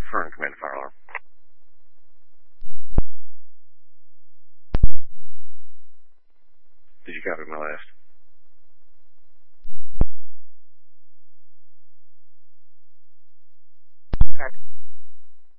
Affirm, command fire alarm. Did you copy my last? Fact.